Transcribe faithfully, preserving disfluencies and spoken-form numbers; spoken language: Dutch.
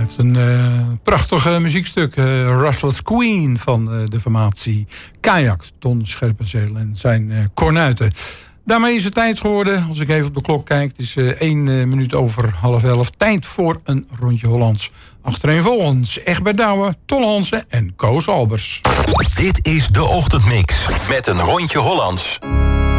met een uh, prachtig uh, muziekstuk. Uh, Russell's Queen van uh, de formatie Kajak. Ton Scherpenzeel en zijn uh, kornuiten. Daarmee is het tijd geworden, als ik even op de klok kijk. Het is uh, één uh, minuut over half elf. Tijd voor een rondje Hollands. Achtereenvolgens Egbert Douwe, Tolle Hansen en Koos Albers. Dit is de Ochtendmix met een rondje Hollands.